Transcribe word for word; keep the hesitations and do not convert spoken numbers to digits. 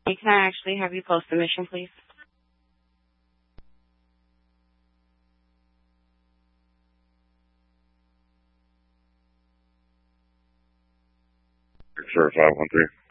Hey, can I actually have you post the mission, please? Sure, five one three.